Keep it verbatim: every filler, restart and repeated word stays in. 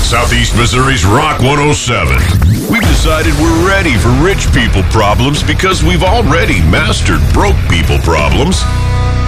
Southeast Missouri's Rock one oh seven. We've decided we're ready for rich people problems because we've already mastered broke people problems.